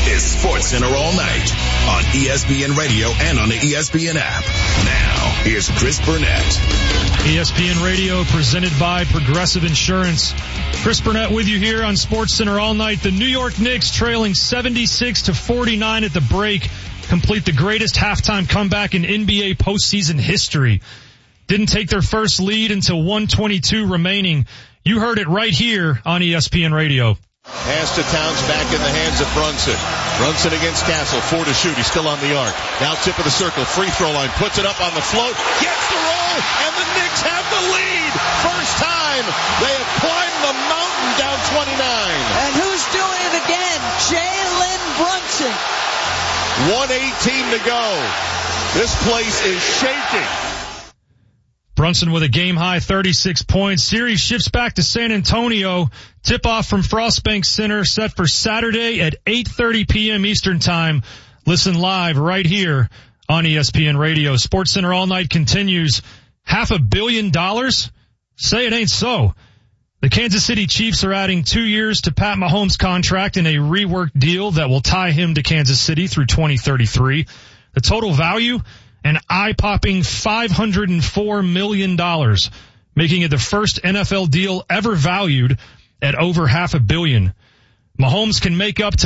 is SportsCenter All Night on ESPN Radio and on the ESPN app. Now, here's Chris Burnett. ESPN Radio presented by Progressive Insurance. Chris Burnett with you here on SportsCenter All Night. The New York Knicks trailing 76-49 at the break complete the greatest halftime comeback in NBA postseason history. Didn't take their first lead until 1:22 remaining. You heard it right here on ESPN Radio. Pass to Towns, back in the hands of Brunson. Brunson against Castle, 4 to shoot. He's still on the arc. Now tip of the circle, free throw line, puts it up on the float, gets the roll, and the Knicks have the lead. First time they have climbed the mountain down 29. And who's doing it again? Jalen Brunson. 1:18 to go. This place is shaking. Brunson with a game-high 36 points. Series shifts back to San Antonio. Tip-off from Frostbank Center set for Saturday at 8:30 p.m. Eastern Time. Listen live right here on ESPN Radio. SportsCenter All Night continues. $500 million? Say it ain't so. The Kansas City Chiefs are adding 2 years to Pat Mahomes' contract in a reworked deal that will tie him to Kansas City through 2033. The total value? An eye-popping $504 million, making it the first NFL deal ever valued at over $500 million. Mahomes can make up to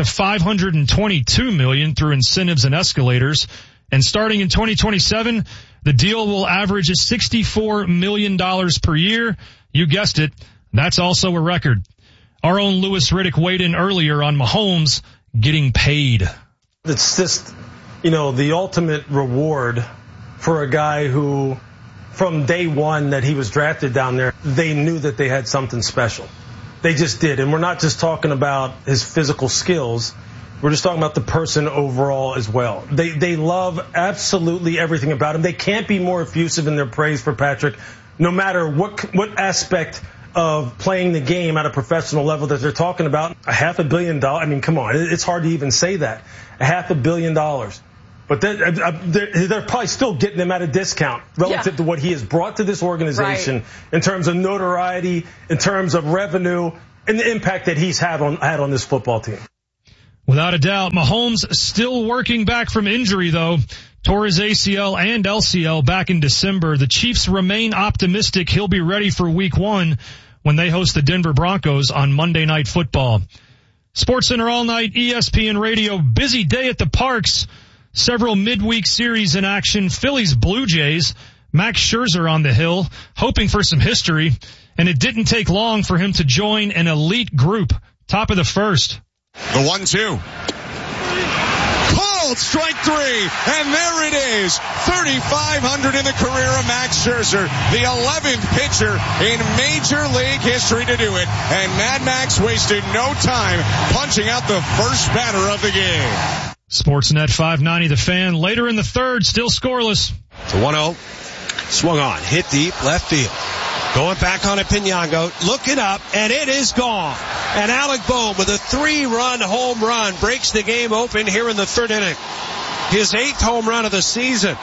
$522 million through incentives and escalators. And starting in 2027, the deal will average $64 million per year. You guessed it. That's also a record. Our own Louis Riddick weighed in earlier on Mahomes getting paid. It's just, the ultimate reward for a guy who, from day one that he was drafted down there, they knew that they had something special. They just did. And we're not just talking about his physical skills. We're just talking about the person overall as well. They love absolutely everything about him. They can't be more effusive in their praise for Patrick, no matter what aspect of playing the game at a professional level that they're talking about. $500 million. I mean, come on. It's hard to even say that. $500 million. But they're probably still getting him at a discount relative to what he has brought to this organization in terms of notoriety, in terms of revenue, and the impact that he's had on this football team. Without a doubt, Mahomes still working back from injury, though. Tore his ACL and LCL back in December. The Chiefs remain optimistic he'll be ready for Week 1 when they host the Denver Broncos on Monday Night Football. SportsCenter All Night, ESPN Radio, busy day at the Parks. Several midweek series in action. Phillies Blue Jays. Max Scherzer on the hill, hoping for some history. And it didn't take long for him to join an elite group. Top of the first. The 1-2. Called strike 3. And there it is. 3,500 in the career of Max Scherzer. The 11th pitcher in Major League history to do it. And Mad Max wasted no time punching out the first batter of the game. Sportsnet 590, The Fan. Later in the third, still scoreless. The 1-0. Swung on. Hit deep. Left field. Going back on a Pinango. Looking up. And it is gone. And Alec Bohm with a 3-run home run breaks the game open here in the third inning. His 8th home run of the season.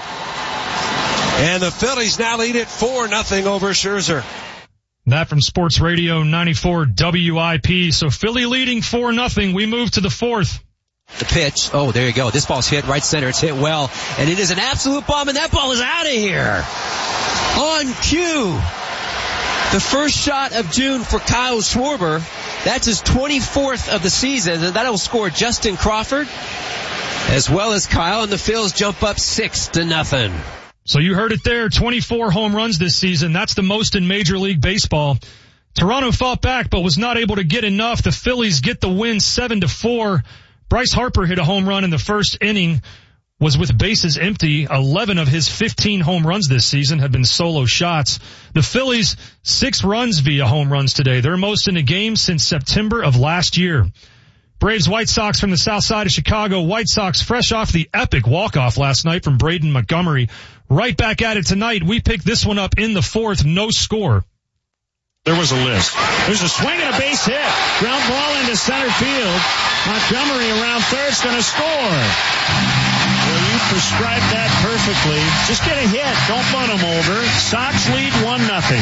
And the Phillies now lead it 4-0 over Scherzer. That from Sports Radio 94 WIP. So Philly leading 4-0. We move to the fourth. The pitch. Oh, there you go. This ball's hit right center. It's hit well. And it is an absolute bomb, and that ball is out of here. On cue. The first shot of June for Kyle Schwarber. That's his 24th of the season, and that'll score Justin Crawford as well as Kyle, and the Phils jump up 6-0. So you heard it there. 24 home runs this season. That's the most in Major League Baseball. Toronto fought back but was not able to get enough. The Phillies get the win 7-4. Bryce Harper hit a home run in the first inning, was with bases empty. 11 of his 15 home runs this season have been solo shots. The Phillies, 6 runs via home runs today. Their most in a game since September of last year. Braves White Sox from the south side of Chicago. White Sox fresh off the epic walk-off last night from Braden Montgomery. Right back at it tonight. We picked this one up in the fourth. No score. There was a list. There's a swing and a base hit. Ground ball into center field. Montgomery around third's going to score. Well, you prescribed that perfectly. Just get a hit. Don't bunt him over. Sox lead 1-0.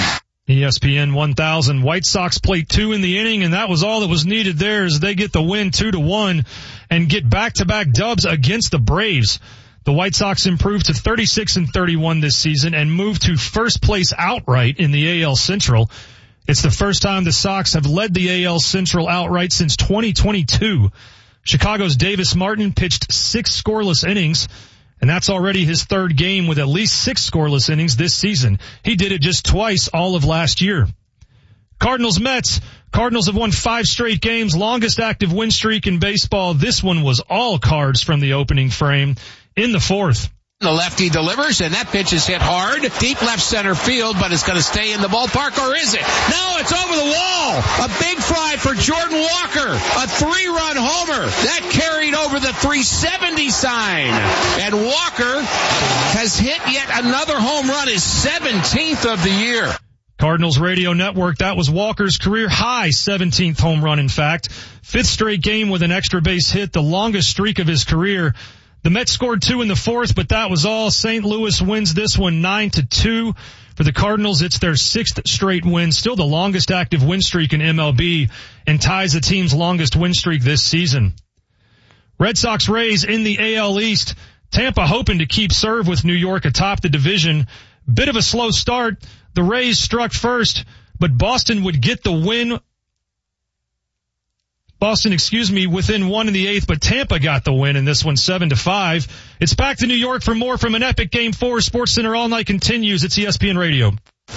ESPN 1000. White Sox played 2 in the inning, and that was all that was needed there as they get the win 2-1 and get back-to-back dubs against the Braves. The White Sox improved to 36-31 this season and moved to first place outright in the AL Central. It's the first time the Sox have led the AL Central outright since 2022. Chicago's Davis Martin pitched 6 scoreless innings, and that's already his 3rd game with at least 6 scoreless innings this season. He did it just twice all of last year. Cardinals-Mets. Cardinals have won 5 straight games, longest active win streak in baseball. This one was all cards from the opening frame in the 4th. The lefty delivers, and that pitch is hit hard. Deep left center field, but it's going to stay in the ballpark, or is it? No, it's over the wall. A big fly for Jordan Walker. A 3-run homer. That carried over the 370 sign. And Walker has hit yet another home run, his 17th of the year. Cardinals Radio Network, that was Walker's career high 17th home run, in fact. 5th straight game with an extra base hit, the longest streak of his career. The Mets scored 2 in the 4th, but that was all. St. Louis wins this one 9-2. For the Cardinals, it's their 6th straight win, still the longest active win streak in MLB, and ties the team's longest win streak this season. Red Sox Rays in the AL East. Tampa hoping to keep serve with New York atop the division. Bit of a slow start. The Rays struck first, but Boston would get the win. Within 1 in the 8th, but Tampa got the win in this one 7-5. It's back to New York for more from an epic Game 4. SportsCenter All Night continues. It's ESPN Radio.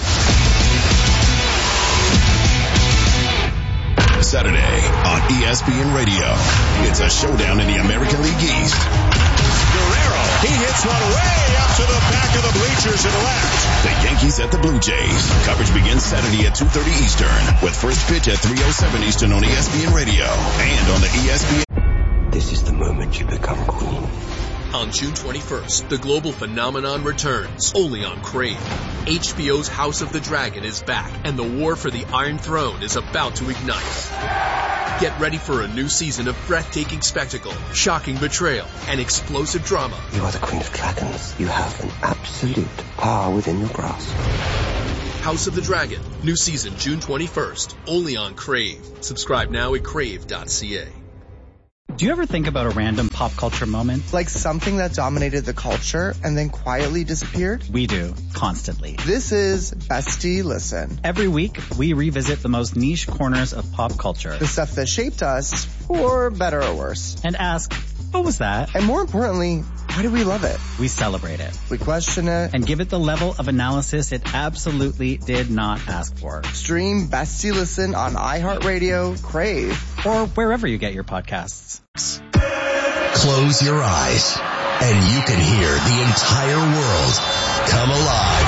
Saturday on ESPN Radio. It's a showdown in the American League East. Guerrero, he hits one way up to the back of the bleachers and left. The Yankees at the Blue Jays. Coverage begins Saturday at 2:30 Eastern with first pitch at 3:07 Eastern on ESPN Radio and on the ESPN. This is the moment you become queen. On June 21st, the global phenomenon returns, only on Crave. HBO's House of the Dragon is back, and the war for the Iron Throne is about to ignite. Get ready for a new season of breathtaking spectacle, shocking betrayal, and explosive drama. You are the Queen of Dragons. You have an absolute power within your grasp. House of the Dragon, new season June 21st, only on Crave. Subscribe now at crave.ca. Do you ever think about a random pop culture moment? Like something that dominated the culture and then quietly disappeared? We do, constantly. This is Bestie Listen. Every week, we revisit the most niche corners of pop culture. The stuff that shaped us, for better or worse. And ask, what was that? And more importantly, why do we love it? We celebrate it. We question it. And give it the level of analysis it absolutely did not ask for. Stream Bestie Listen on iHeartRadio, Crave, or wherever you get your podcasts. Close your eyes and you can hear the entire world come alive.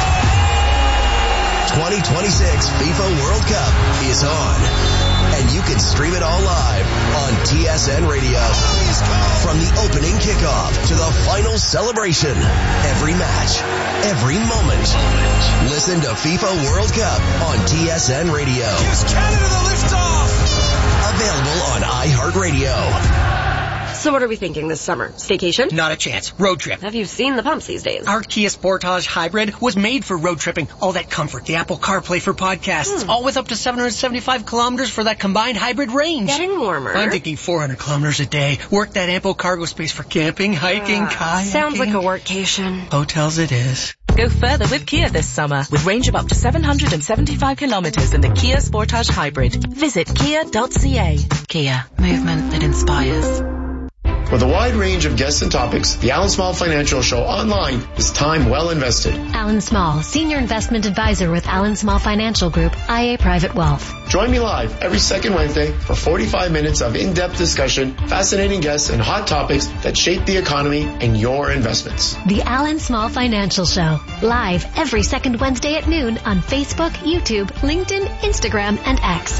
2026 FIFA World Cup is on, and you can stream it all live on TSN Radio. From the opening kickoff to the final celebration, every match, every moment. Listen to FIFA World Cup on TSN Radio. Here's Canada, the liftoff! Available on iHeartRadio. So what are we thinking this summer? Staycation? Not a chance. Road trip. Have you seen the pumps these days? Our Kia Sportage Hybrid was made for road tripping. All that comfort, the Apple CarPlay for podcasts, all with up to 775 kilometers for that combined hybrid range. Getting warmer. I'm thinking 400 kilometers a day. Work that ample cargo space for camping, hiking, kayaking. Sounds like a workcation. Hotels it is. Go further with Kia this summer with range of up to 775 kilometers in the Kia Sportage Hybrid. Visit kia.ca. Kia. Movement that inspires. With a wide range of guests and topics, the Alan Small Financial Show online is time well invested. Alan Small, Senior Investment Advisor with Alan Small Financial Group, IA Private Wealth. Join me live every second Wednesday for 45 minutes of in-depth discussion, fascinating guests, and hot topics that shape the economy and your investments. The Alan Small Financial Show, live every second Wednesday at noon on Facebook, YouTube, LinkedIn, Instagram, and X.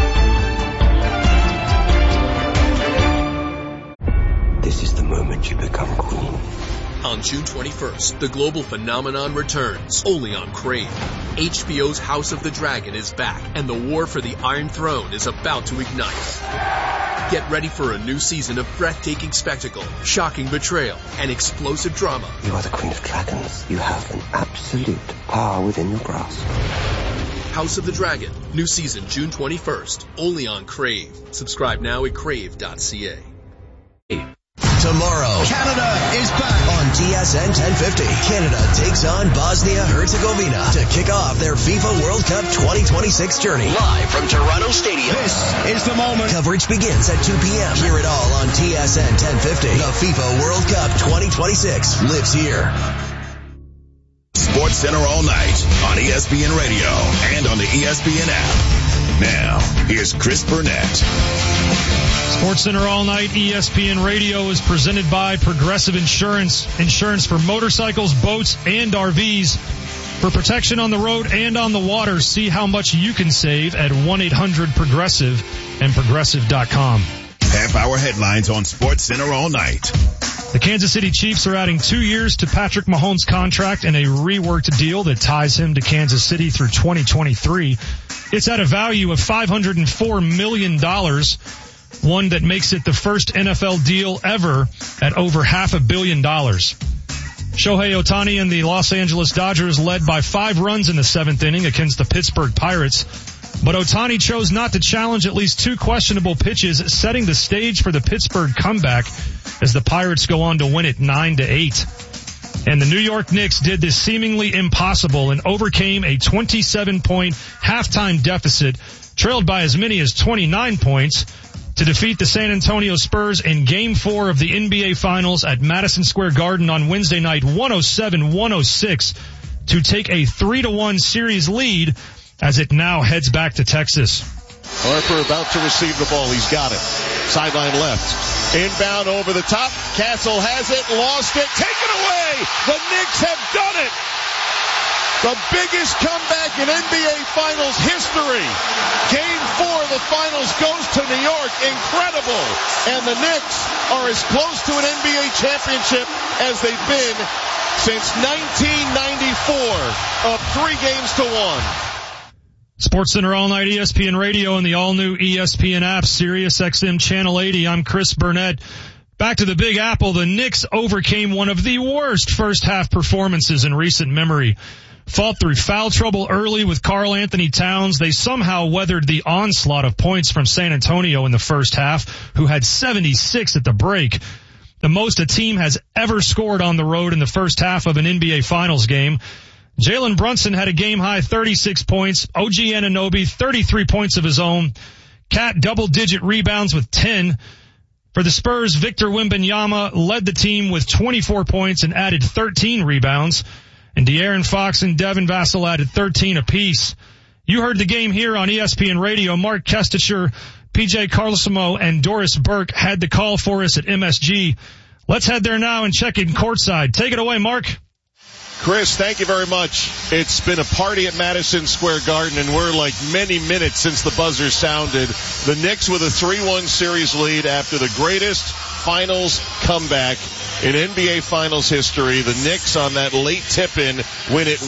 This is the moment you become queen. On June 21st, the global phenomenon returns, only on Crave. HBO's House of the Dragon is back, and the war for the Iron Throne is about to ignite. Get ready for a new season of breathtaking spectacle, shocking betrayal, and explosive drama. You are the Queen of Dragons. You have an absolute power within your grasp. House of the Dragon. New season June 21st. Only on Crave. Subscribe now at crave.ca. Tomorrow, Canada is back on TSN 1050. Canada takes on Bosnia-Herzegovina to kick off their FIFA World Cup 2026 journey. Live from Toronto Stadium. This is the moment. Coverage begins at 2 p.m. Hear it all on TSN 1050. The FIFA World Cup 2026 lives here. Sports Center all night on ESPN Radio and on the ESPN app. Now, here's Chris Burnett. Sports Center all night, ESPN Radio is presented by Progressive Insurance. Insurance for motorcycles, boats, and RVs. For protection on the road and on the water, see how much you can save at 1-800-PROGRESSIVE and Progressive.com. Half-hour headlines on Sports Center all night. The Kansas City Chiefs are adding 2 years to Patrick Mahomes' contract in a reworked deal that ties him to Kansas City through 2023. It's at a value of $504 million, one that makes it the first NFL deal ever at over $500 million. Shohei Ohtani and the Los Angeles Dodgers led by 5 runs in the 7th inning against the Pittsburgh Pirates. But Ohtani chose not to challenge at least 2 questionable pitches, setting the stage for the Pittsburgh comeback as the Pirates go on to win it 9-8. And the New York Knicks did this seemingly impossible and overcame a 27-point halftime deficit, trailed by as many as 29 points, to defeat the San Antonio Spurs in Game 4 of the NBA Finals at Madison Square Garden on Wednesday night, 107-106, to take a 3-1 series lead as it now heads back to Texas. Harper about to receive the ball. He's got it. Sideline left. Inbound over the top. Castle has it. Lost it. Taken away. The Knicks have done it. The biggest comeback in NBA Finals history. Game 4 of the Finals goes to New York. Incredible. And the Knicks are as close to an NBA championship as they've been since 1994, up 3 games to 1. Sports Center all night, ESPN Radio and the all-new ESPN app, Sirius XM Channel 80. I'm Chris Burnett. Back to the Big Apple. The Knicks overcame one of the worst first-half performances in recent memory. Fought through foul trouble early with Karl Anthony Towns. They somehow weathered the onslaught of points from San Antonio in the first half, who had 76 at the break. The most a team has ever scored on the road in the first half of an NBA Finals game. Jalen Brunson had a game-high 36 points. OG Anunoby, 33 points of his own. Cat double-digit rebounds with 10. For the Spurs, Victor Wembanyama led the team with 24 points and added 13 rebounds. And De'Aaron Fox and Devin Vassell added 13 apiece. You heard the game here on ESPN Radio. Mark Kestecher, PJ Carlesimo, and Doris Burke had the call for us at MSG. Let's head there now and check in courtside. Take it away, Mark. Chris, thank you very much. It's been a party at Madison Square Garden, and we're like many minutes since the buzzer sounded. The Knicks with a 3-1 series lead after the greatest finals comeback in NBA Finals history. The Knicks on that late tip-in win it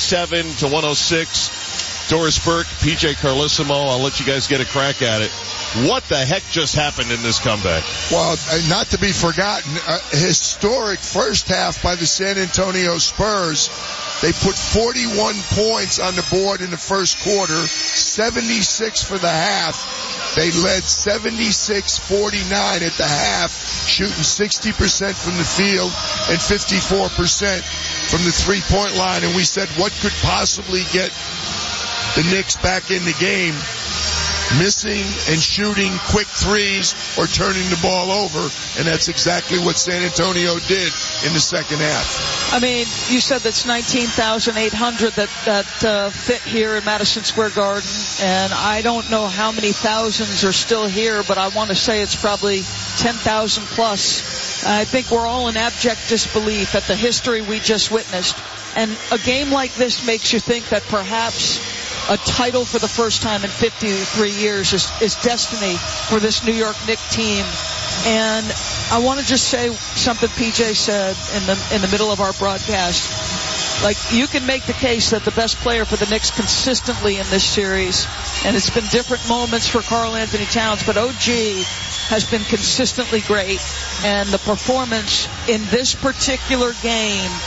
107-106. Doris Burke, PJ Carlesimo, I'll let you guys get a crack at it. What the heck just happened in this comeback? Well, not to be forgotten, a historic first half by the San Antonio Spurs. They put 41 points on the board in the first quarter, 76 for the half. They led 76-49 at the half, shooting 60% from the field and 54% from the three-point line. And we said, what could possibly get the Knicks back in the game? Missing and shooting quick threes or turning the ball over, and that's exactly what San Antonio did in the second half. I mean, you said that's 19,800 that fit here in Madison Square Garden, and I don't know how many thousands are still here, but I want to say it's probably 10,000 plus. I think we're all in abject disbelief at the history we just witnessed, and a game like this makes you think that perhaps a title for the first time in 53 years is destiny for this New York Knicks team. And I want to just say something PJ said in the middle of our broadcast. Like, you can make the case that the best player for the Knicks consistently in this series, and it's been different moments for Karl Anthony Towns, but OG has been consistently great. And the performance in this particular game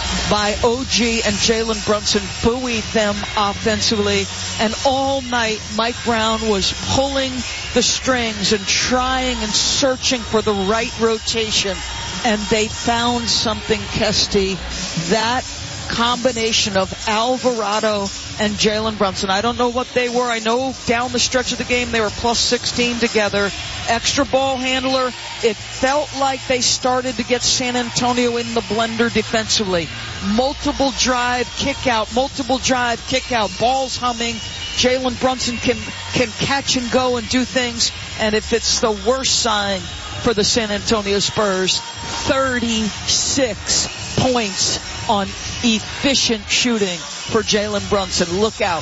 by OG, and Jalen Brunson buoyed them offensively. And all night, Mike Brown was pulling the strings and trying and searching for the right rotation. And they found something, Kesty. That combination of Alvarado and Jalen Brunson. I don't know what they were. I know down the stretch of the game they were plus 16 together. Extra ball handler. It felt like they started to get San Antonio in the blender defensively. Multiple drive, kick out, multiple drive, kick out, balls humming. Jalen Brunson can catch and go and do things. And if it's the worst sign for the San Antonio Spurs, 36 points on efficient shooting for Jalen Brunson. Look out.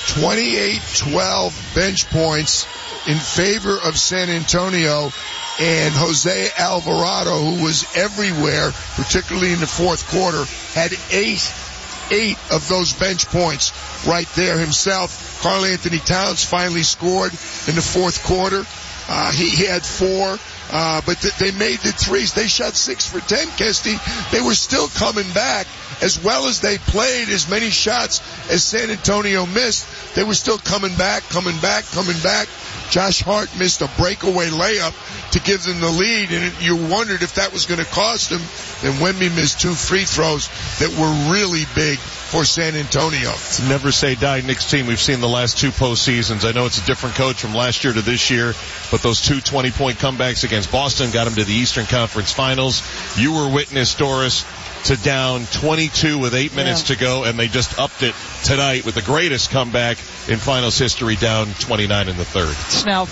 28-12 bench points in favor of San Antonio, and Jose Alvarado, who was everywhere, particularly in the fourth quarter, had eight of those bench points right there himself. Karl Anthony Towns finally scored in the fourth quarter. He had 4. But they made the threes. They shot 6 for 10, Kesty. They were still coming back. As well as they played as many shots as San Antonio missed, they were still coming back. Josh Hart missed a breakaway layup to give them the lead, and you wondered if that was going to cost them. Then Wemby missed 2 free throws that were really big for San Antonio. It's a never say die Knicks team we've seen the last 2 postseasons. I know it's a different coach from last year to this year, but those 2 20-point comebacks against Boston got them to the Eastern Conference Finals. You were witness, Doris, to down 22 with 8 minutes to go, and they just upped it tonight with the greatest comeback in finals history, down 29 in the third. It's now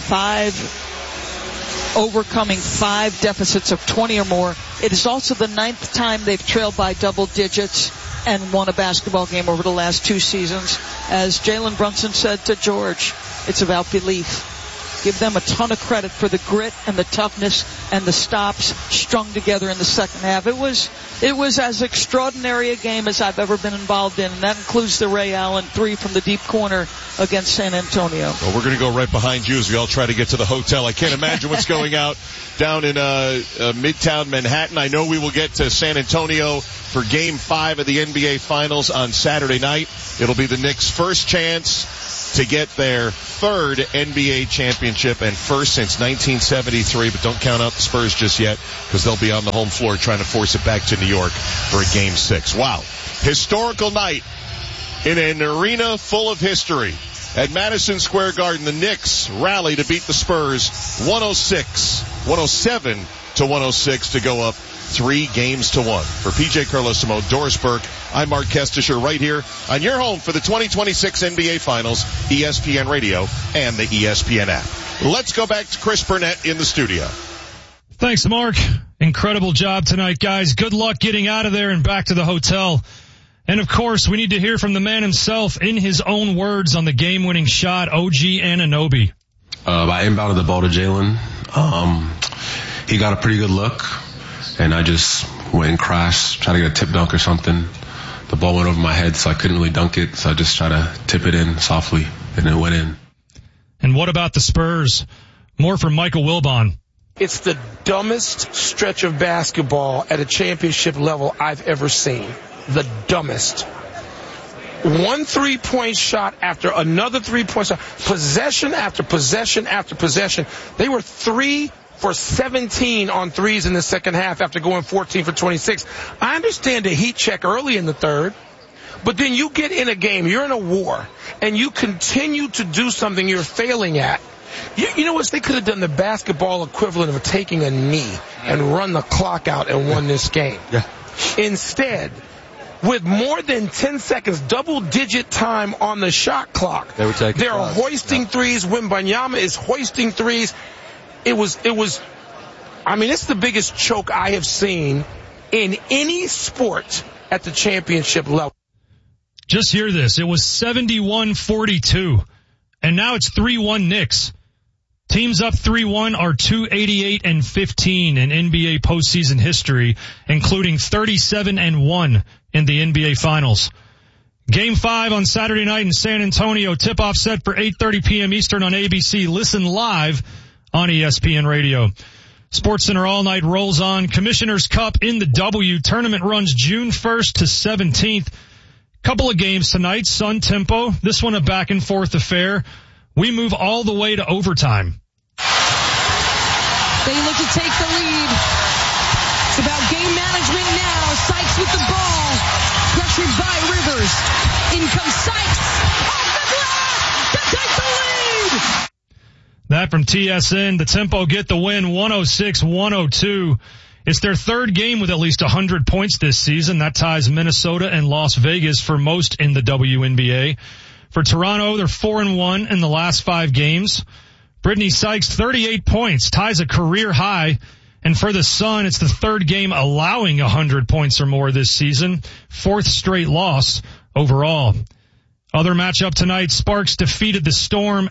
overcoming 5 deficits of 20 or more. It is also the 9th time they've trailed by double digits and won a basketball game over the last 2 seasons. As Jalen Brunson said to George, it's about belief. Give them a ton of credit for the grit and the toughness and the stops strung together in the second half. It was as extraordinary a game as I've ever been involved in, and that includes the Ray Allen 3 from the deep corner against San Antonio. Well, we're going to go right behind you as we all try to get to the hotel. I can't imagine what's going out down in Midtown Manhattan. I know we will get to San Antonio for Game 5 of the NBA Finals on Saturday night. It'll be the Knicks' first chance to get their 3rd NBA championship and first since 1973, but don't count out the Spurs just yet because they'll be on the home floor trying to force it back to New York for a Game 6. Wow. Historical night in an arena full of history. At Madison Square Garden, the Knicks rally to beat the Spurs 107-106 to go up 3-1. For PJ Carlosimo, Doris Burke, I'm Mark Kestisher right here on your home for the 2026 NBA Finals, ESPN Radio and the ESPN app. Let's go back to Chris Burnett in the studio. Thanks, Mark. Incredible job tonight, guys. Good luck getting out of there and back to the hotel. And of course, we need to hear from the man himself in his own words on the game-winning shot, OG Anunoby. I inbounded the ball to Jalen. He got a pretty good look, and I just went and crashed, tried to get a tip dunk or something. The ball went over my head, so I couldn't really dunk it, so I just tried to tip it in softly, and it went in. And what about the Spurs? More from Michael Wilbon. It's the dumbest stretch of basketball at a championship level I've ever seen. The dumbest. 1 3-point shot after another 3-point shot. Possession after possession after possession. They were 3 for 17 on threes in the second half after going 14 for 26. I understand the heat check early in the third, but then you get in a game, you're in a war, and you continue to do something you're failing at. You know what? They could have done the basketball equivalent of taking a knee and run the clock out and won this game. Yeah. Instead, with more than 10 seconds, double-digit time on the shot clock, they're hoisting threes. Wembanyama is hoisting threes. It's the biggest choke I have seen in any sport at the championship level. Just hear this. It was 71-42, and now it's 3-1 Knicks. Teams up 3-1 are 288-15 in NBA postseason history, including 37-1 in the NBA Finals. Game 5 on Saturday night in San Antonio. Tip-off set for 8:30 p.m. Eastern on ABC. Listen live on ESPN Radio. SportsCenter All Night rolls on. Commissioner's Cup in the W. Tournament runs June 1st to 17th. Couple of games tonight. Sun Tempo. This one a back and forth affair. We move all the way to overtime. They look to take the lead. It's about game management now. Sykes with the ball. Pressured by Rivers. In comes Sykes. Off the glass to take the lead. That from TSN. The Tempo get the win 106-102. It's their third game with at least 100 points this season. That ties Minnesota and Las Vegas for most in the WNBA. For Toronto, they're 4-1 in the last 5 games. Brittany Sykes, 38 points, ties a career high. And for the Sun, it's the third game allowing 100 points or more this season. 4th straight loss overall. Other matchup tonight, Sparks defeated the Storm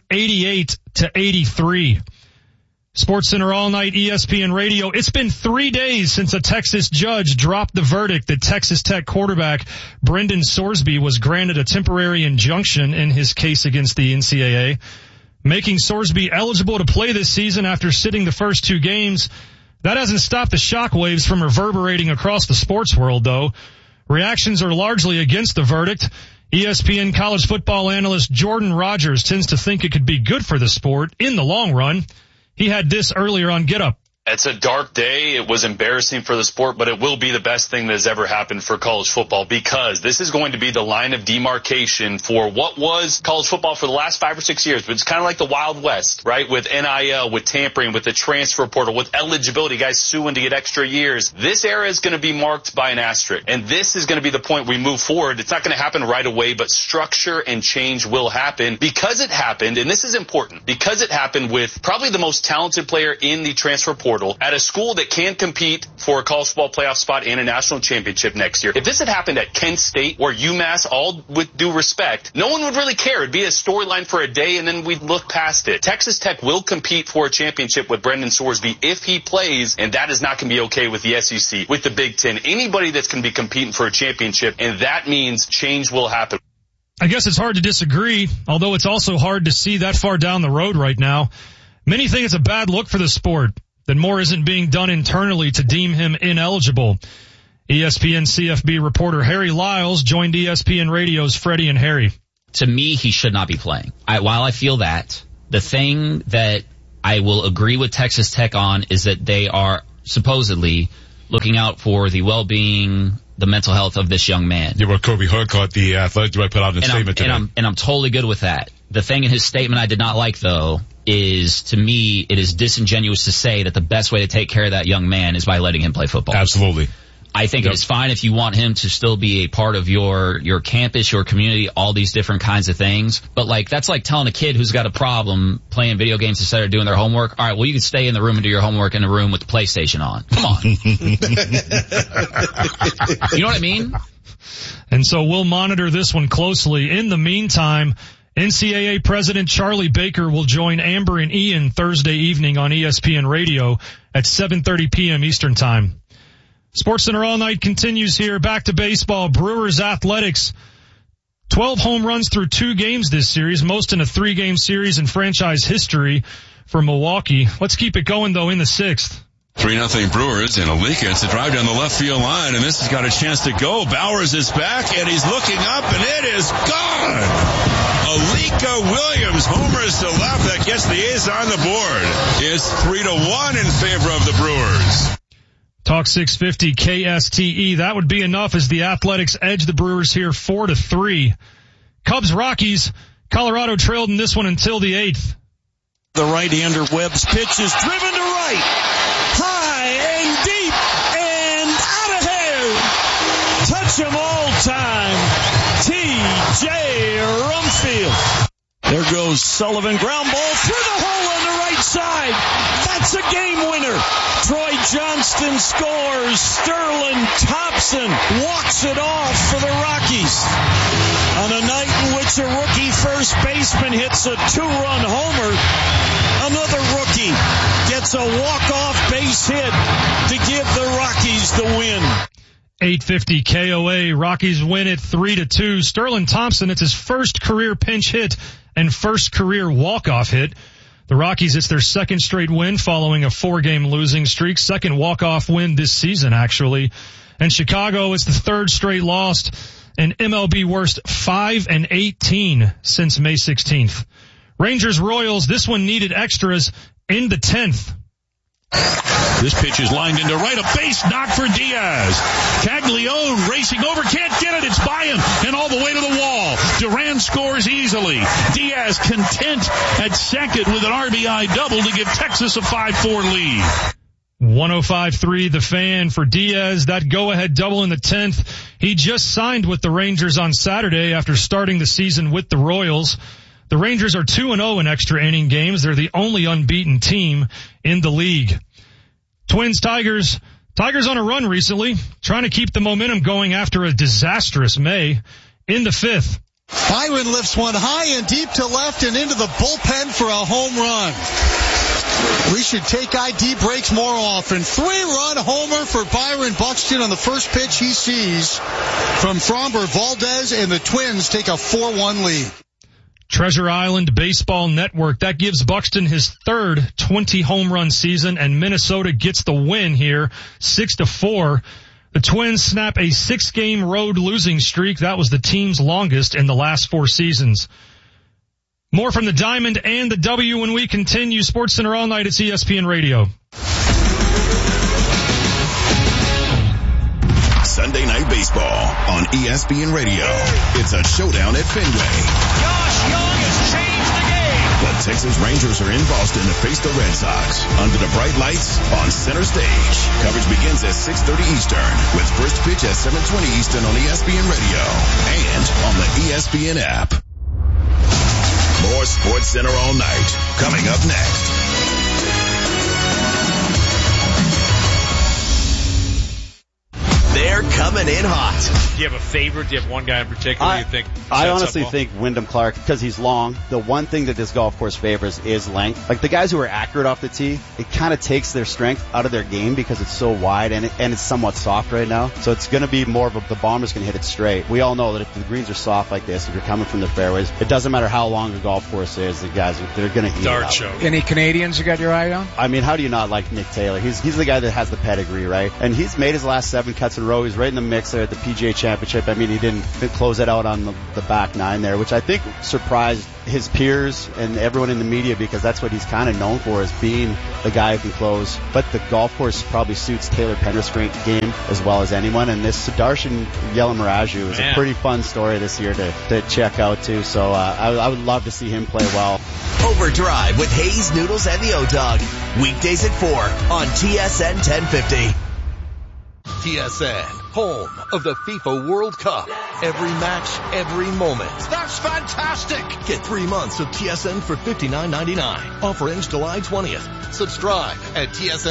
88-83. SportsCenter All Night, ESPN Radio. It's been 3 days since a Texas judge dropped the verdict that Texas Tech quarterback Brendan Sorsby was granted a temporary injunction in his case against the NCAA, making Sorsby eligible to play this season after sitting the first 2 games. That hasn't stopped the shockwaves from reverberating across the sports world, though. Reactions are largely against the verdict. ESPN college football analyst Jordan Rogers tends to think it could be good for the sport in the long run. He had this earlier on Get Up. It's a dark day. It was embarrassing for the sport, but it will be the best thing that has ever happened for college football because this is going to be the line of demarcation for what was college football for the last 5 or 6 years. But it's kind of like the Wild West, right? With NIL, with tampering, with the transfer portal, with eligibility, guys suing to get extra years. This era is going to be marked by an asterisk, and this is going to be the point we move forward. It's not going to happen right away, but structure and change will happen because it happened, and this is important, because it happened with probably the most talented player in the transfer portal at a school that can compete for a college football playoff spot and a national championship next year. If this had happened at Kent State or UMass, all with due respect, no one would really care. It'd be a storyline for a day and then we'd look past it. Texas Tech will compete for a championship with Brendan Sorsby if he plays, and that is not going to be okay with the SEC, with the Big Ten, anybody that's going to be competing for a championship, and that means change will happen. I guess it's hard to disagree, although it's also hard to see that far down the road right now. Many think it's a bad look for the sport that more isn't being done internally to deem him ineligible. ESPN CFB reporter Harry Lyles joined ESPN Radio's Freddie and Harry. To me, he should not be playing. While I feel that, the thing that I will agree with Texas Tech on is that they are supposedly looking out for the well-being, the mental health of this young man. Yeah, what Kobe Hood, the athletic director, put out in a statement today. And I'm totally good with that. The thing in his statement I did not like, though, is, to me, it is disingenuous to say that the best way to take care of that young man is by letting him play football. Absolutely. I think it is fine if you want him to still be a part of your campus, your community, all these different kinds of things. But that's like telling a kid who's got a problem playing video games instead of doing their homework, all right, well, you can stay in the room and do your homework in the room with the PlayStation on. Come on. You know what I mean? And so we'll monitor this one closely. In the meantime, NCAA President Charlie Baker will join Amber and Ian Thursday evening on ESPN Radio at 7:30 p.m. Eastern Time. SportsCenter All Night continues here. Back to baseball. Brewers Athletics. 12 home runs through 2 games this series, most in a 3-game series in franchise history for Milwaukee. Let's keep it going, though, in the 6th. 3-0 Brewers, and Alika, it's a drive down the left field line, and this has got a chance to go. Bowers is back, and he's looking up, and it is gone! Alika Williams homers to left. That gets the A's on the board. It's 3-1 in favor of the Brewers. Talk 650 KSTE. That would be enough as the Athletics edge the Brewers here 4-3. Cubs Rockies. Colorado trailed in this one until the 8th. The right-hander Webb's pitch is driven to right. High and deep and out of here. Touch 'em all time. T.J. Rumfield. There goes Sullivan. Ground ball through the hole on the right side. That's a game winner. Troy Johnston scores. Sterling Thompson walks it off for the Rockies. On a night in which a rookie first baseman hits a 2-run homer, another rookie gets a walk-off base hit to give the Rockies the win. 850 KOA. Rockies win it 3-2. Sterling Thompson, it's his first career pinch hit and first career walk-off hit. The Rockies, it's their second straight win following a 4-game losing streak, second walk-off win this season, actually. And Chicago, it's the third straight loss, an MLB worst 5-18 since May 16th. Rangers-Royals, this one needed extras in the 10th. This pitch is lined into right, a base knock for Diaz. Caglione racing over, can't get it, it's by him, and all the way to the wall. Duran scores easily. Diaz content at second with an RBI double to give Texas a 5-4 lead. 105.3 The Fan for Diaz, that go-ahead double in the 10th. He just signed with the Rangers on Saturday after starting the season with the Royals. The Rangers are 2-0 in extra inning games. They're the only unbeaten team in the league. Twins-Tigers. Tigers on a run recently, trying to keep the momentum going after a disastrous May. In the 5th. Byron lifts one high and deep to left and into the bullpen for a home run. We should take ID breaks more often. 3-run homer for Byron Buxton on the first pitch he sees from Framber Valdez, and the Twins take a 4-1 lead. Treasure Island Baseball Network, that gives Buxton his third 20-home run season, and Minnesota gets the win here, 6-4. The Twins snap a 6-game road losing streak. That was the team's longest in the last 4 seasons. More from the Diamond and the W when we continue. SportsCenter all night. It's ESPN Radio. Sunday Night Baseball on ESPN Radio. It's a showdown at Fenway. Josh Young has changed the game. The Texas Rangers are in Boston to face the Red Sox under the bright lights on center stage. Coverage begins at 6:30 Eastern with first pitch at 7:20 Eastern on ESPN Radio and on the ESPN app. More SportsCenter all night coming up next. They're coming in hot. Do you have a favorite? Do you have one guy in particular you think? I honestly think Wyndham Clark, because he's long. The one thing that this golf course favors is length. Like the guys who are accurate off the tee, it kind of takes their strength out of their game because it's so wide and it's somewhat soft right now. So it's going to be more of the bomber's going to hit it straight. We all know that if the greens are soft like this, if you're coming from the fairways, it doesn't matter how long the golf course is. The guys, they're going to eat Dart it up. show. Any Canadians you got your eye on? I mean, how do you not like Nick Taylor? He's the guy that has the pedigree, right? And he's made his last 7 cuts in a row. He's right in the mix there at the PGA Championship. I mean, he didn't close it out on the back 9 there, which I think surprised his peers and everyone in the media because that's what he's kind of known for, is being the guy who can close. But the golf course probably suits Taylor Pendergrass' game as well as anyone. And this Sudarshan Yelamaraju is a pretty fun story this year to check out too. So I would love to see him play well. Overdrive with Hayes, Noodles, and the O-Dog. Weekdays at 4 on TSN 1050. TSN, home of the FIFA World Cup. Every match, every moment. That's fantastic. Get 3 months of TSN for $59.99. Offer ends July 20th. Subscribe at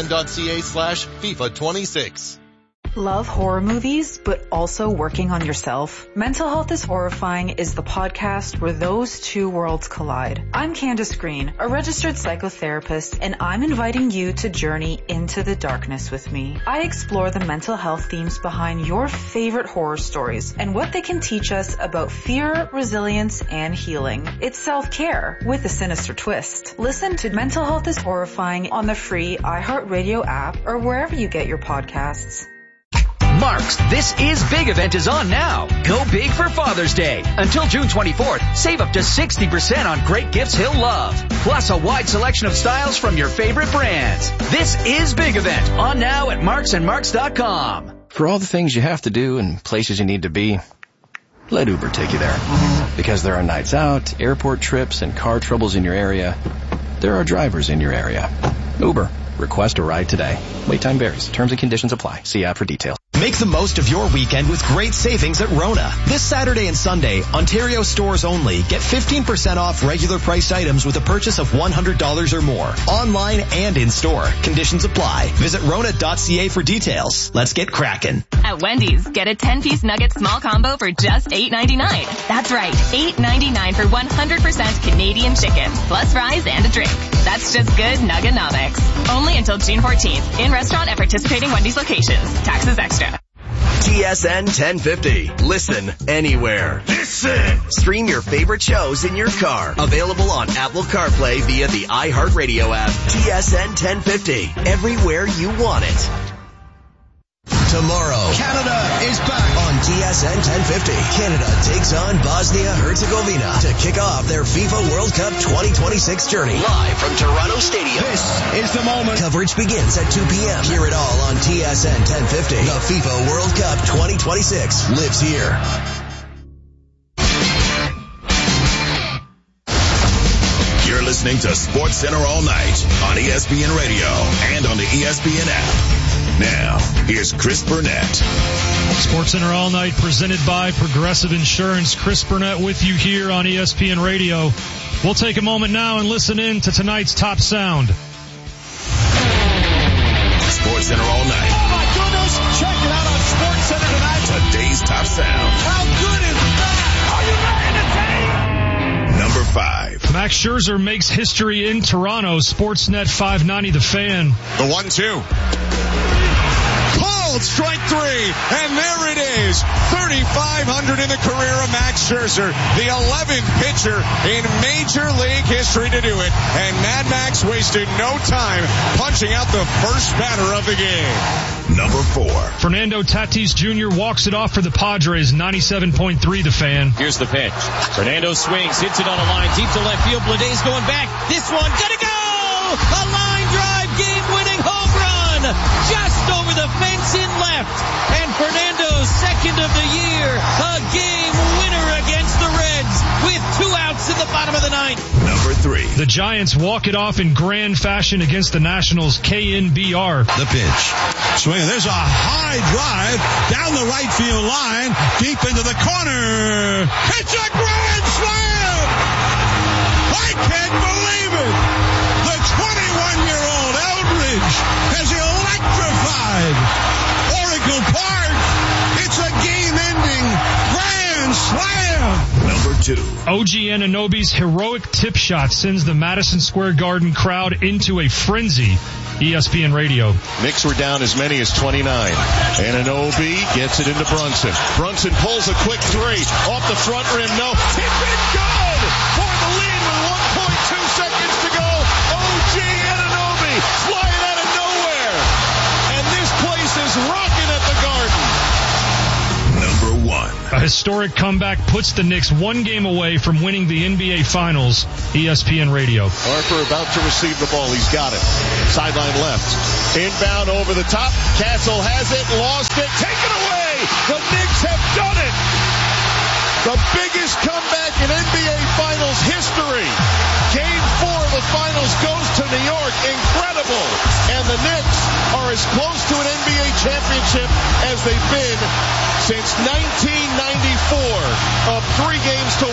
tsn.ca/FIFA26. Love horror movies, but also working on yourself? Mental Health is Horrifying is the podcast where those two worlds collide. I'm Candace Green, a registered psychotherapist, and I'm inviting you to journey into the darkness with me. I explore the mental health themes behind your favorite horror stories and what they can teach us about fear, resilience, and healing. It's self-care with a sinister twist. Listen to Mental Health is Horrifying on the free iHeartRadio app or wherever you get your podcasts. Mark's This Is Big event is on now. Go big for Father's Day. Until June 24th, save up to 60% on great gifts he'll love. Plus a wide selection of styles from your favorite brands. This Is Big event on now at marksandmarks.com. For all the things you have to do and places you need to be, let Uber take you there. Because there are nights out, airport trips, and car troubles in your area, there are drivers in your area. Uber. Request a ride today. Wait time varies. Terms and conditions apply. See app for details. Make the most of your weekend with great savings at Rona. This Saturday and Sunday, Ontario stores only, get 15% off regular priced items with a purchase of $100 or more. Online and in store. Conditions apply. Visit Rona.ca for details. Let's get cracking. At Wendy's, get a 10-piece nugget small combo for just $8.99. That's right, $8.99 for 100% Canadian chicken, plus fries and a drink. That's just good Nugganomics. Only until June 14th. In restaurant at participating Wendy's locations. Taxes extra. TSN 1050. Listen anywhere. Listen. Stream your favorite shows in your car. Available on Apple CarPlay via the iHeartRadio app. TSN 1050. Everywhere you want it. Tomorrow, Canada is back on TSN 1050. Canada takes on Bosnia-Herzegovina to kick off their FIFA World Cup 2026 journey. Live from Toronto Stadium. This is the moment. Coverage begins at 2 p.m. Hear it all on TSN 1050. The FIFA World Cup 2026 lives here. You're listening to SportsCenter all night on ESPN Radio and on the ESPN app. Now, here's Chris Burnett. SportsCenter all night presented by Progressive Insurance. Chris Burnett with you here on ESPN Radio. We'll take a moment now and listen in to tonight's top sound. SportsCenter all night. Oh my goodness! Check it out on SportsCenter tonight. Today's top sound. How good is that? Are you ready to take? Number 5. Max Scherzer makes history in Toronto. Sportsnet 590 The Fan. The 1-2. Strike 3, and there it is. 3,500 in the career of Max Scherzer, the 11th pitcher in Major League history to do it, and Mad Max wasted no time punching out the first batter of the game. Number 4. Fernando Tatis Jr. walks it off for the Padres. 97.3 The Fan. Here's the pitch. Fernando swings, hits it on a line deep to left field. Blede's going back. This one gonna go! A line drive, game-winning home run, just over the fence in left, and Fernando's second of the year, a game winner against the Reds with 2 outs in the bottom of the ninth. Number 3. The Giants walk it off in grand fashion against the Nationals. KNBR. The pitch. Swing. There's a high drive down the right field line, deep into the corner. It's a grand slam! I can't believe it! The 21-year-old Eldridge has electrified Oracle Park. It's a game-ending grand slam. Number 2. OG Anunoby's heroic tip shot sends the Madison Square Garden crowd into a frenzy. ESPN Radio. Knicks were down as many as 29. Anunoby gets it into Brunson. Brunson pulls a quick 3 off the front rim. No. Tip it good for the lead with 1.2 seconds to go. OG Anunoby flying out of nowhere. And this place is rocking at the Garden. Number 1. A historic comeback puts the Knicks 1 game away from winning the NBA Finals. ESPN Radio. Harper about to receive the ball. He's got it. Sideline left. Inbound over the top. Castle has it. Lost it. Taken away. The Knicks have done it. The biggest comeback in NBA Finals history. Game 4 of the Finals goes to New York. Incredible. And the Knicks are as close to an NBA championship as they've been since 1994, up 3 games to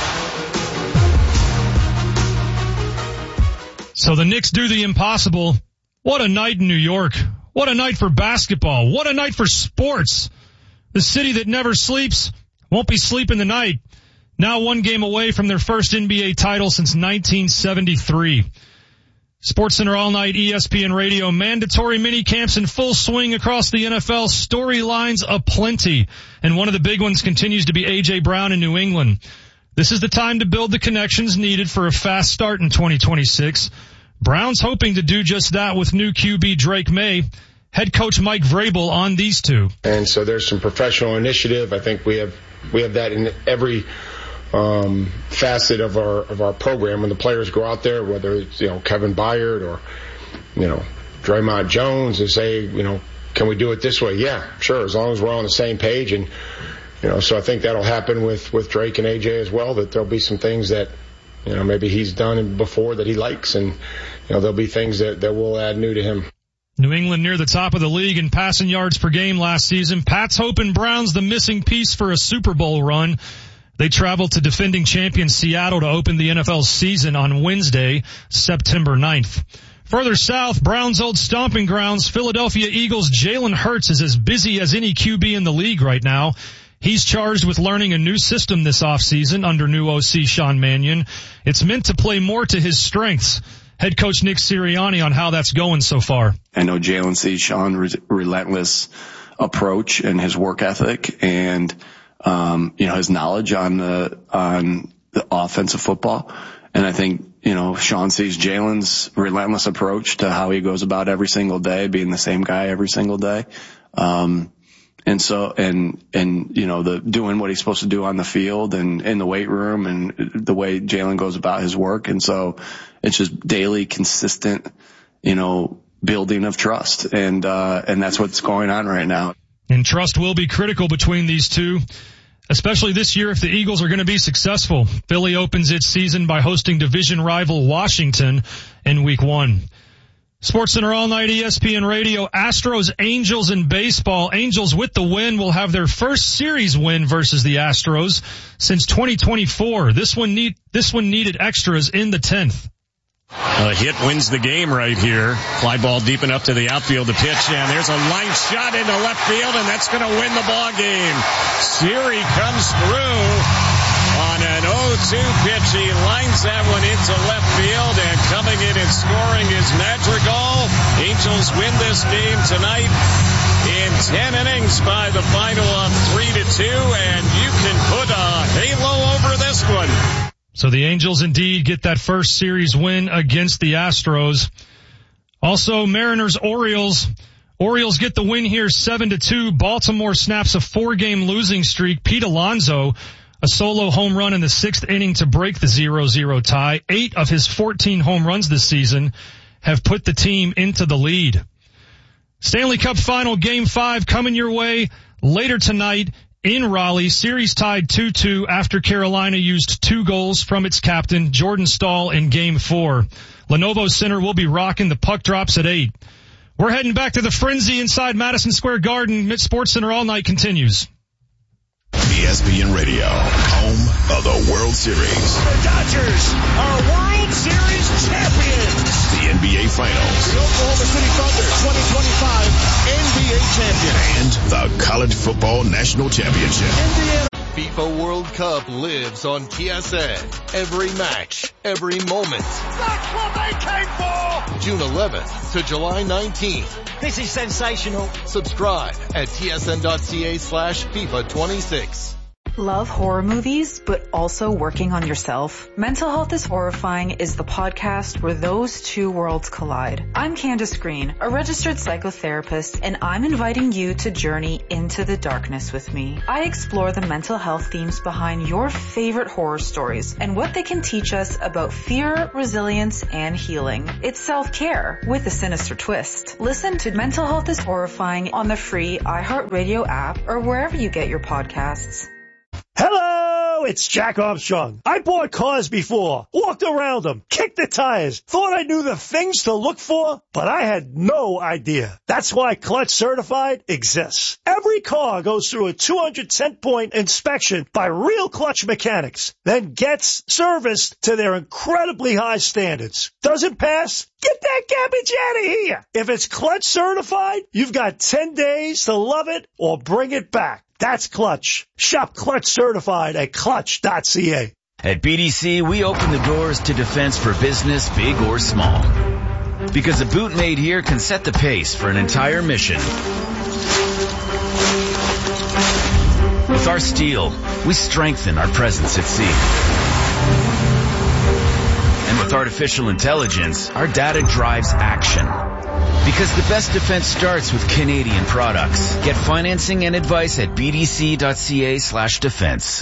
1. So the Knicks do the impossible. What a night in New York. What a night for basketball. What a night for sports. The city that never sleeps won't be sleeping tonight. Now 1 game away from their first NBA title since 1973. SportsCenter all night, ESPN Radio. Mandatory mini camps in full swing across the NFL. Storylines aplenty. And one of the big ones continues to be A.J. Brown in New England. This is the time to build the connections needed for a fast start in 2026. Brown's hoping to do just that with new QB Drake May. Head coach Mike Vrabel on these two. And so there's some professional initiative. I think we have that in every facet of our program. When the players go out there, whether it's, Kevin Byard or, Draymond Jones, and say, can we do it this way? Yeah, sure. As long as we're on the same page. And, so I think that'll happen with Drake and AJ as well, that there'll be some things that, maybe he's done before that he likes. And, there'll be things that will add new to him. New England near the top of the league in passing yards per game last season. Pat's hoping Brown's the missing piece for a Super Bowl run. They travel to defending champion Seattle to open the NFL season on Wednesday, September 9th. Further south, Brown's old stomping grounds, Philadelphia Eagles' Jalen Hurts is as busy as any QB in the league right now. He's charged with learning a new system this offseason under new OC Sean Mannion. It's meant to play more to his strengths. Head coach Nick Sirianni on how that's going so far. I know Jalen sees Sean relentless approach and his work ethic and, his knowledge on the offensive football. And I think, Sean sees Jalen's relentless approach to how he goes about every single day, being the same guy every single day. The doing what he's supposed to do on the field and in the weight room and the way Jalen goes about his work. And so it's just daily, consistent, building of trust. And that's what's going on right now. And trust will be critical between these two, especially this year if the Eagles are going to be successful. Philly opens its season by hosting division rival Washington in Week 1. SportsCenter All Night, ESPN Radio, Astros, Angels in baseball. Angels with the win will have their first series win versus the Astros since 2024. This one needed extras in the 10th. A hit wins the game right here. Fly ball deep enough to the outfield to pitch, and there's a line shot into left field, and that's going to win the ball game. Siri comes through on an 0-2 pitch. He lines that one into left field, and coming in and scoring is Madrigal. Angels win this game tonight in 10 innings by the final of 3-2, and you can put a halo over this one. So the Angels indeed get that first series win against the Astros. Also, Mariners-Orioles. Orioles get the win here 7-2. Baltimore snaps a 4-game losing streak. Pete Alonso, a solo home run in the 6th inning to break the 0-0 tie. 8 of his 14 home runs this season have put the team into the lead. Stanley Cup Final Game 5 coming your way later tonight in Raleigh. Series tied 2-2 after Carolina used 2 goals from its captain, Jordan Staal, in Game 4. Lenovo Center will be rocking. The puck drops at 8. We're heading back to the frenzy inside Madison Square Garden. SportsCenter All Night continues. ESPN Radio, home of the World Series. The Dodgers are World Series champions. The NBA Finals. The Oklahoma City Thunder 2025 NBA champion. And the College Football National Championship. Indiana. FIFA World Cup lives on TSN. Every match, every moment. That's what they came for! June 11th to July 19th. This is sensational. Subscribe at tsn.ca/FIFA 26. Love horror movies, but also working on yourself? Mental Health is Horrifying is the podcast where those two worlds collide. I'm Candace Green, a registered psychotherapist, and I'm inviting you to journey into the darkness with me. I explore the mental health themes behind your favorite horror stories and what they can teach us about fear, resilience, and healing. It's self-care with a sinister twist. Listen to Mental Health is Horrifying on the free iHeartRadio app or wherever you get your podcasts. Hello, it's Jack Armstrong. I bought cars before, walked around them, kicked the tires, thought I knew the things to look for, but I had no idea. That's why Clutch Certified exists. Every car goes through a 210-point inspection by real Clutch mechanics, then gets serviced to their incredibly high standards. Doesn't pass? Get that garbage out of here. If it's Clutch Certified, you've got 10 days to love it or bring it back. That's Clutch. Shop Clutch Certified at clutch.ca. At BDC, we open the doors to defense for business, big or small. Because a boot made here can set the pace for an entire mission. With our steel, we strengthen our presence at sea. And with artificial intelligence, our data drives action. Because the best defense starts with Canadian products. Get financing and advice at bdc.ca/defense.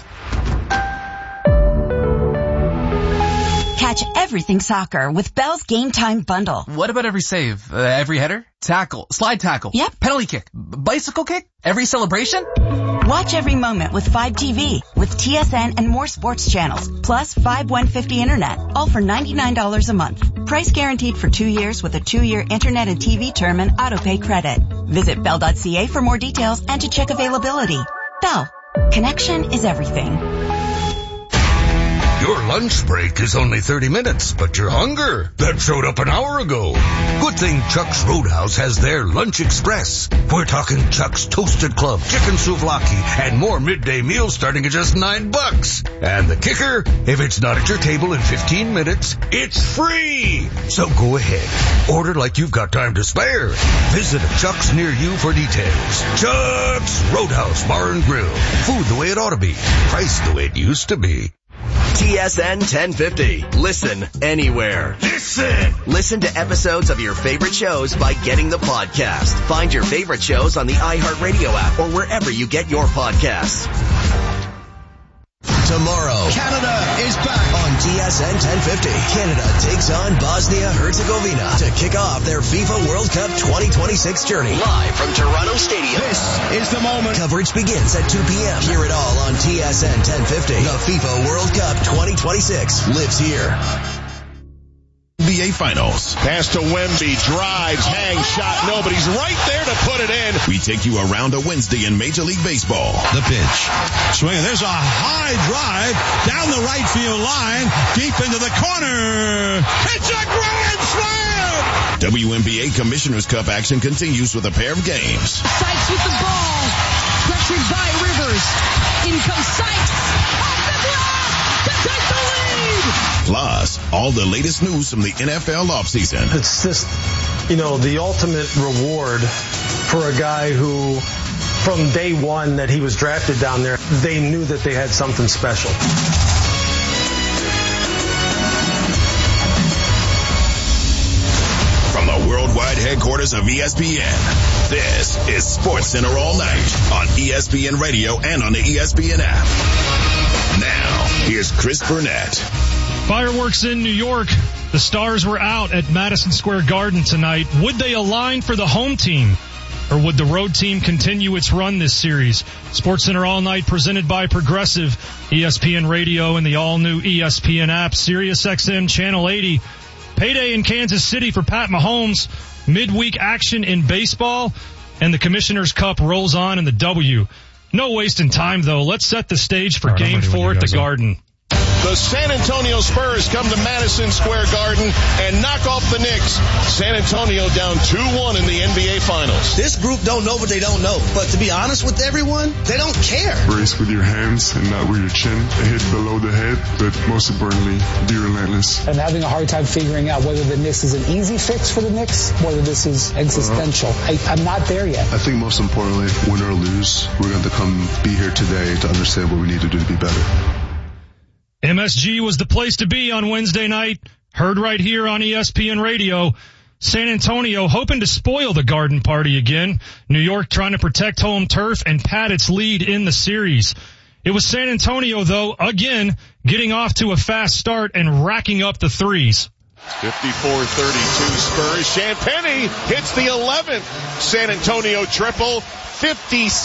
Catch everything soccer with Bell's Game Time Bundle. What about every save? Every header? Tackle? Slide tackle? Yep. Penalty kick? Bicycle kick? Every celebration? Watch every moment with 5TV, with TSN and more sports channels, plus 5150 internet, all for $99 a month. Price guaranteed for 2 years with a 2-year internet and TV term and autopay credit. Visit Bell.ca for more details and to check availability. Bell. Connection is everything. Your lunch break is only 30 minutes, but your hunger, that showed up an hour ago. Good thing Chuck's Roadhouse has their Lunch Express. We're talking Chuck's Toasted Club, chicken souvlaki, and more midday meals starting at just $9. And the kicker, if it's not at your table in 15 minutes, it's free. So go ahead. Order like you've got time to spare. Visit a Chuck's near you for details. Chuck's Roadhouse Bar and Grill. Food the way it ought to be. Price the way it used to be. TSN 1050. Listen anywhere. Listen to episodes of your favorite shows by getting the podcast. Find your favorite shows on the iHeartRadio app or wherever you get your podcasts. Tomorrow, Canada is back on TSN 1050. Canada takes on Bosnia-Herzegovina to kick off their FIFA World Cup 2026 journey. Live from Toronto Stadium. This is the moment. Coverage begins at 2 p.m. Hear it all on TSN 1050. The FIFA World Cup 2026 lives here. NBA Finals. Pass to Wemby, drives, hangs, shot. Nobody's right there to put it in. We take you around a Wednesday in Major League Baseball. The pitch. Swing. There's a high drive down the right field line, deep into the corner. It's a grand slam! WNBA Commissioner's Cup action continues with a pair of games. Sykes with the ball. Pressured by Rivers. In comes Sykes. Off the block to take the lead. Plus, all the latest news from the NFL offseason. It's just, the ultimate reward for a guy who, from day one that he was drafted down there, they knew that they had something special. From the worldwide headquarters of ESPN, this is SportsCenter All Night on ESPN Radio and on the ESPN app. Now, here's Chris Burnett. Fireworks in New York. The Stars were out at Madison Square Garden tonight. Would they align for the home team? Or would the road team continue its run this series? SportsCenter All Night presented by Progressive, ESPN Radio and the all-new ESPN app, SiriusXM Channel 80. Payday in Kansas City for Pat Mahomes. Midweek action in baseball. And the Commissioner's Cup rolls on in the W. No wasting time, though. Let's set the stage for Game 4 at the Garden. The San Antonio Spurs come to Madison Square Garden and knock off the Knicks. San Antonio down 2-1 in the NBA Finals. This group don't know what they don't know. But to be honest with everyone, they don't care. Brace with your hands and not with your chin. Hit below the head, but most importantly, be relentless. I'm having a hard time figuring out whether the Knicks is an easy fix for the Knicks, whether this is existential. I'm not there yet. I think most importantly, win or lose, we're going to come be here today to understand what we need to do to be better. MSG was the place to be on Wednesday night. Heard right here on ESPN Radio. San Antonio hoping to spoil the Garden Party again. New York trying to protect home turf and pad its lead in the series. It was San Antonio, though, again, getting off to a fast start and racking up the threes. 54-32 Spurs. Champagny hits the 11th San Antonio triple. 56.